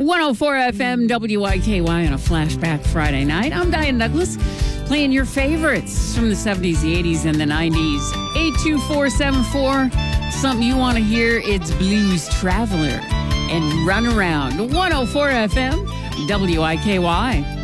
104 FM WIKY on a flashback Friday night. I'm Diane Douglas, playing your favorites from the 70s, the 80s, and the 90s. 82474, something you want to hear, it's Blues Traveler and Run Around. 104 FM WIKY.